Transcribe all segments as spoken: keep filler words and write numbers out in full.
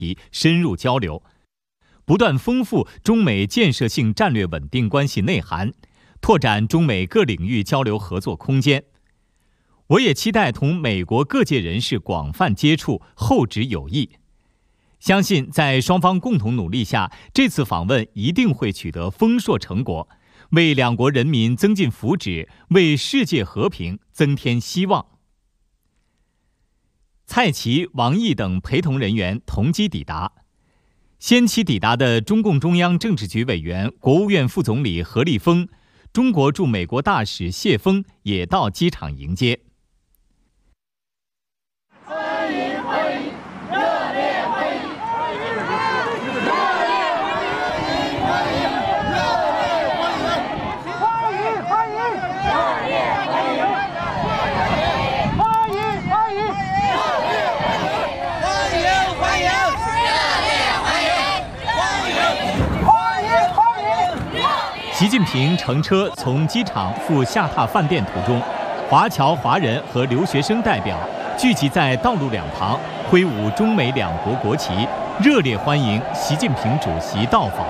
深入交流，不断丰富中美建设性战略稳定关系内涵，拓展中美各领域交流合作空间。我也期待同美国各界人士广泛接触，厚植友谊。相信在双方共同努力下，这次访问一定会取得丰硕成果，为两国人民增进福祉，为世界和平增添希望。蔡奇、王毅等陪同人员同机抵达。先期抵达的中共中央政治局委员、国务院副总理何立峰、中国驻美国大使谢锋也到机场迎接。 欢迎欢迎，热烈欢迎！ 习近平乘车从机场赴下榻饭店途中，华侨华人和留学生代表聚集在道路两旁，挥舞中美两国国旗，热烈欢迎习近平主席到访。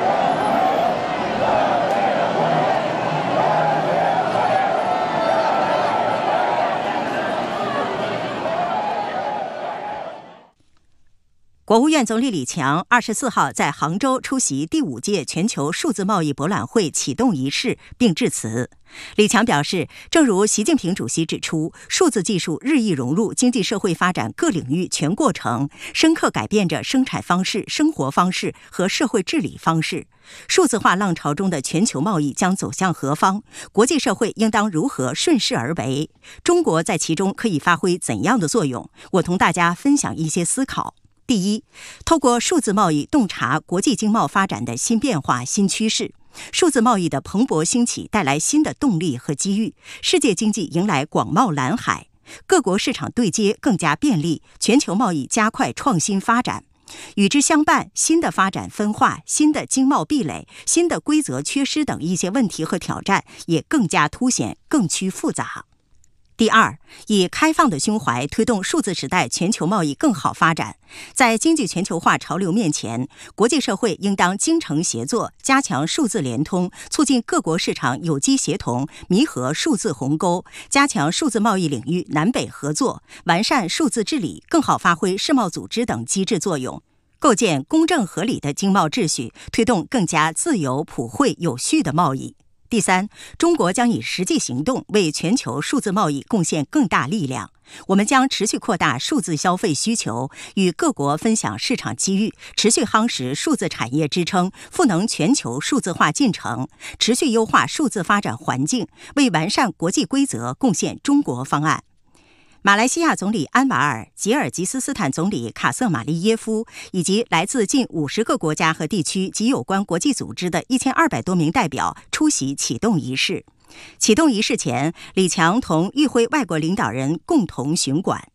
国务院总理李强二十四号在杭州出席第五届全球数字贸易博览会启动仪式并致辞。李强表示，正如习近平主席指出，数字技术日益融入经济社会发展各领域全过程，深刻改变着生产方式、生活方式和社会治理方式。数字化浪潮中的全球贸易将走向何方？国际社会应当如何顺势而为？中国在其中可以发挥怎样的作用？我同大家分享一些思考。第一，透过数字贸易洞察国际经贸发展的新变化、新趋势。数字贸易的蓬勃兴起带来新的动力和机遇，世界经济迎来广袤蓝海，各国市场对接更加便利，全球贸易加快创新发展。与之相伴，新的发展分化、新的经贸壁垒、新的规则缺失等一些问题和挑战也更加凸显、更趋复杂。第二，以开放的胸怀推动数字时代全球贸易更好发展。在经济全球化潮流面前，国际社会应当精诚协作，加强数字联通，促进各国市场有机协同，弥合数字鸿沟，加强数字贸易领域南北合作，完善数字治理，更好发挥世贸组织等机制作用，构建公正合理的经贸秩序，推动更加自由、普惠、有序的贸易。第三，中国将以实际行动为全球数字贸易贡献更大力量。我们将持续扩大数字消费需求，与各国分享市场机遇，持续夯实数字产业支撑，赋能全球数字化进程，持续优化数字发展环境，为完善国际规则贡献中国方案。马来西亚总理安瓦尔、吉尔吉斯斯坦总理卡瑟马利耶夫以及来自近五十个国家和地区及有关国际组织的一千二百多名代表出席启动仪式。启动仪式前，李强同与会外国领导人共同巡馆。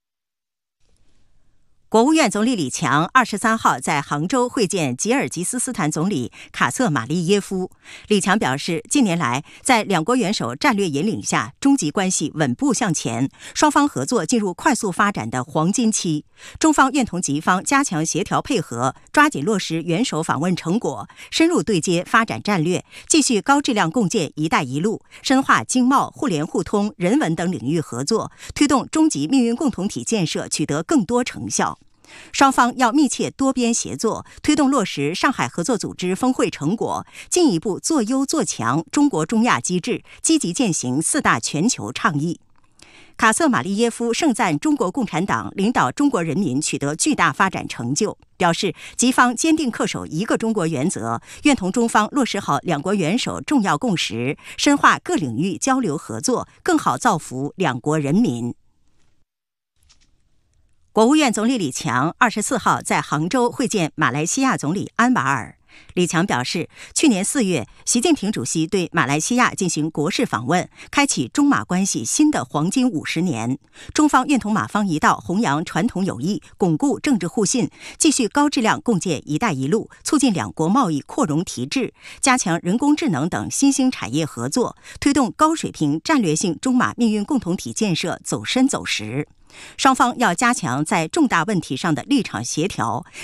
国务院总理李强二十三号在杭州会见吉尔吉斯斯坦总理卡瑟马利耶夫。李强表示，近年来在两国元首战略引领下，中吉关系稳步向前，双方合作进入快速发展的黄金期。中方愿同吉方加强协调配合，抓紧落实元首访问成果，深入对接发展战略，继续高质量共建“一带一路”，深化经贸、互联互通、人文等领域合作，推动中吉命运共同体建设取得更多成效。双方要密切多边协作，推动落实上海合作组织峰会成果，进一步做优做强中国中亚机制，积极践行四大全球倡议。卡瑟马利耶夫盛赞中国共产党领导中国人民取得巨大发展成就，表示吉方坚定恪守一个中国原则，愿同中方落实好两国元首重要共识，深化各领域交流合作，更好造福两国人民。国务院总理李强二十四号在杭州会见马来西亚总理安瓦尔。 李强表示，去年四月，习近平主席对马来西亚进行国事访问，开启中马关系新的黄金五十年。中方愿同马方一道弘扬传统友谊，巩固政治互信，继续高质量共建“一带一路”，促进两国贸易扩容提质，加强人工智能等新兴产业合作，推动高水平战略性中马命运共同体建设走深走实。双方要加强在重大问题上的立场协调，